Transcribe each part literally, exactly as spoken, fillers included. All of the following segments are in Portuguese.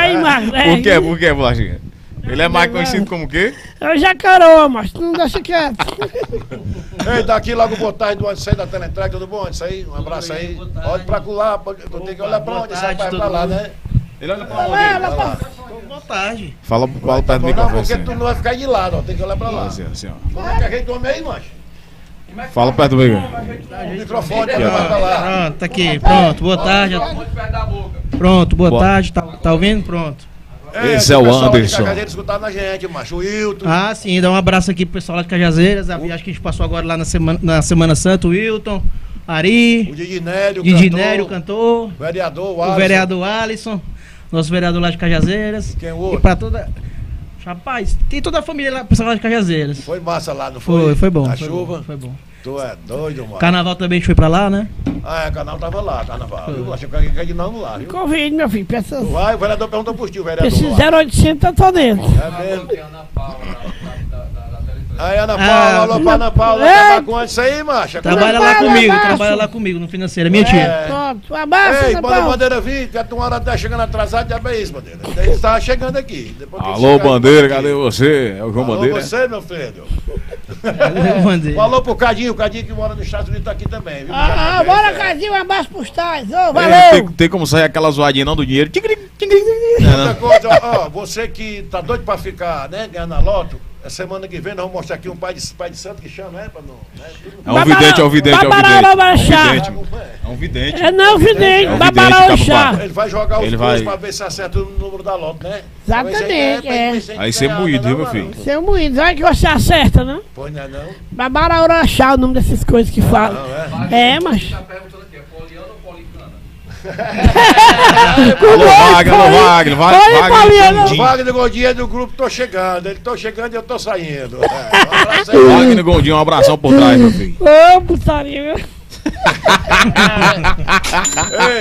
aí, Marcos. Por quê? Por quê, Bolachinha? Ele é mais conhecido como o quê? É o Jacaroa, mas tu não deixa quieto. Ei, daqui logo boa tarde do antes aí da Teletrack, tudo bom? Isso aí, um abraço aí. Olha pra lá, eu tenho que olhar pra onde, esse rapaz pra lá, né? Ele olha pra onde? Boa tarde. Fala, fala perto do Não, microfone. porque tu não vai ficar de lado, ó, tem que olhar pra lá. Assim, assim, ó. Como é que a gente come aí, macho? Fala perto do microfone. O microfone, pra lá, pra lá. Pronto, tá aqui. Pronto, boa tarde. Pronto, boa, boa. tarde. Tá, tá ouvindo? Pronto. Esse é o Anderson. Escutando a gente, macho. O Wilton. Ah, sim. Dá um abraço aqui pro pessoal lá de Cajazeiras. A viagem que a gente passou agora lá na Semana, na semana Santa. O Wilton, Ari. O Didinélio, Didinélio, o cantor. O vereador, o Alisson. O vereador Alisson. Nosso vereador lá de Cajazeiras. Quem é o outro? E pra toda... Rapaz, tem toda a família lá, pessoal lá de Cajazeiras. Foi massa lá, não foi? Foi, foi bom. Na foi chuva? Bom, foi bom. Tu é doido, mano. Carnaval também a gente foi pra lá, né? Ah, é, o canal tava lá, carnaval. Eu achei que ia de novo lá, viu? Convide, meu filho. Peça... Vai, o vereador perguntou pro tio, o vereador. Esse zero oitocentos eu tô dentro. É mesmo? Aí, Ana Paula, ah, alô pra Ana Paula, é. trabalha com isso aí, macha. Trabalha lá comigo, trabalha lá comigo no financeiro, minha tia. É. Pronto, um abraço, Ei, Ana banda Paula. Bandeira vinte, que a tua hora tá chegando atrasada, já é isso, Bandeira. Ele tava chegando aqui. Depois que Alô, chegar, Bandeira, aqui. cadê você? É o João Alô, Bandeira? você, meu filho. Bandeira. Falou pro Cadinho, o Cadinho que mora nos Estados Unidos tá aqui também, viu? Ah, ah, bora, Cadinho, um abraço pros tais. Ô, Ei, valeu. tem, tem como sair aquela zoadinha não do dinheiro? Tigrim, tigrim. Outra coisa, ó, ó, você que tá doido pra ficar, né, ganhando a loto, a semana que vem nós vamos mostrar aqui um pai de, pai de santo que chama, né, pra não... Né, É um vidente, é um vidente, é um vidente. É um vidente. é É um vidente. É não, vidente, É um Babaraú vidente, chá. Ele vai jogar os Ele dois vai- pra ver se acerta o número da loto, né? Exatamente, é. Aí você é moído, viu, meu filho? Seu moído, vai que você acerta, né? Pois não é não? Babaraú chá, o nome dessas coisas que falam. Não, é? É, mas... Alô, Wagner, alô, Wagner. Vai, Oi, Pauliano. O Gondim. Wagner Godinho é do grupo Tô Chegando. Ele tô chegando e eu tô saindo. É, um abraço aí. Wagner Gondim, um abração por trás, meu filho. Ô, putaria, viu? Ei,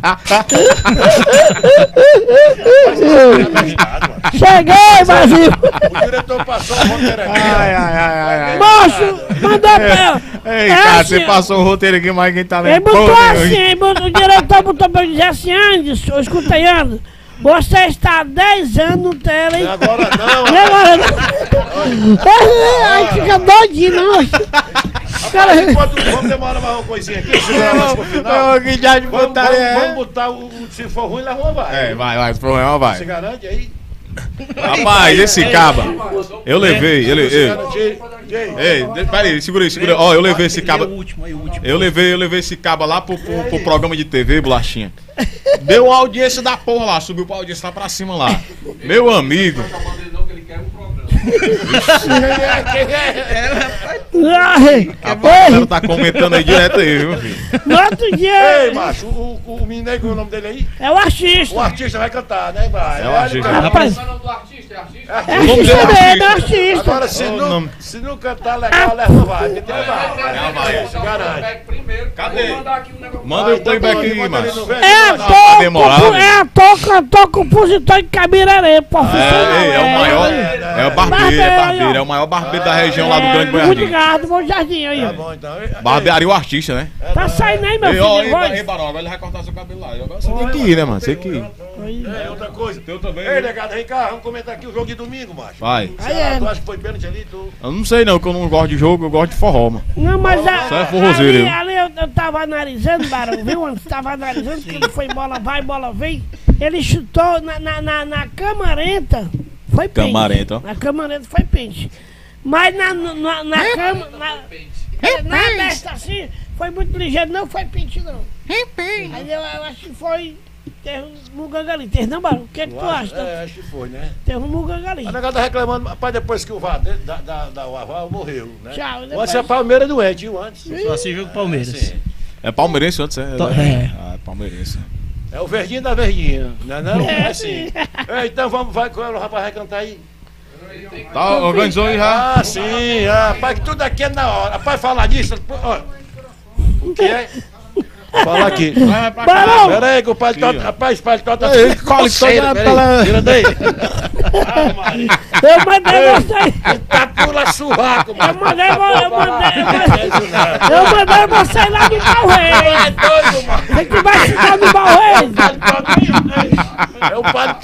Cheguei, Brasil! o diretor passou o roteiro aqui. Ai, ai, ai, ai, ai. Moço, mandou pra... Ei, É cara, assim, você passou o roteiro aqui, mas quem tá Ele lendo botou porra assim, nenhuma. ele botou- o diretor botou pra eu dizer assim, Anderson, escuta aí, Anderson, você está há dez anos no tela, hein? Não é agora não. E agora não? Aí fica doidinho, não. Cara, Enquanto, vamos demorar mais uma coisinha aqui. Segurar mais pro final. Ô, que já de Vamos, vamos, putaria, vamos é? botar o, o- se for ruim, leva uma vai. É, vai, vai, se problema vai. Se garante aí? Rapaz, esse caba, eu levei, ele, Se ei, garante, Jay. ei, de- peraí, segura aí, segura aí. Ó, eu levei esse Ele é caba, o último, aí o último. eu levei, eu levei esse caba lá pro, pro, pro programa de T V, Bolachinha. Deu uma audiência da porra lá, subiu pra audiência lá pra cima lá. Meu amigo. ai, A galera tá comentando aí direto aí, viu, filho? no outro dia Ei, macho, o, o, o menino aí, qual é o nome dele aí? é o artista. O artista vai cantar, né? Vai. É o artista. Rapaz, artista. é artista mesmo, é artista. Agora, se Ô, não, nome. se não cantar legal, leva uma vai. Porque tem uma É, vai. Se garante. Cadê? Manda o playback aí, macho. É mano. ator, demorado. compo- é ator, cantor, compositor de Cabiraré, profissional. É, é o maior, é o barbeiro, é Barbeiro, barbeiro, é o maior barbeiro da região lá do Grande Muito Boiardim. obrigado, bom jardim aí. Tá ó. bom, então. Barbearia o artista, né? Tá saindo aí, meu Ei, ó, filho, ei, voz. ei, Barão, agora ele vai cortar seu cabelo lá. Agora você tem que ir, né, mano? Você tem que ir. É outra coisa. Teu também, Ei, né? negado, vem cá, vamos comentar aqui o jogo de domingo, macho. Vai. Aí Ceará, é. tu acha que foi pênalti ali? Tu... Eu não sei não, que eu não gosto de jogo, eu gosto de forró, mano. Não, mas a, Isso é forrozeiro, ali, viu? ali eu, eu tava analisando, Barão, viu? Antes tava analisando que ele foi bola vai, bola vem. Ele chutou na, na, na, na camarenta, foi pente. Camarenta, ó. Na camarenta foi pente. Mas na, na, na cama, na, na desta assim, foi muito ligeiro, não foi pente não. Aí eu, eu acho que foi, teve um muganga ali. Teve não, Barão? O que, é que tu acha? É, acho que foi, né? Teve um muganga ali. A negada tá reclamando, rapaz, depois que o V A R da, da, da U A V A morreu, né? Tchau, O depois- antes é Palmeiras doente, viu? Antes. Só assim jogo Palmeiras. Sim. É palmeirense antes, é? Tô- né? Ah, é palmeirense. É o verdinho da verdinha, né? Não? É, É assim. É, então vamos, vai, qual é o rapaz vai cantar aí? Tá, organizou aí já? Ah, sim, ah, rapaz, que tudo aqui é na hora. Rapaz, falar disso, pô, ó. O que é? Fala aqui. Vai pra Barão! Pera aí, que o paletó, rapaz, o paletó tá Ei, ficando cola, coceira, toda pera aí, pela- tira daí. Ah, Maria. Eu mandei você. Tá pula surraco, Eu mano. mandei, vo- eu mandei, Não eu mandei você lá no Balreiro. é doido, mano. Você que vai ficar no Balreiro. É o paletó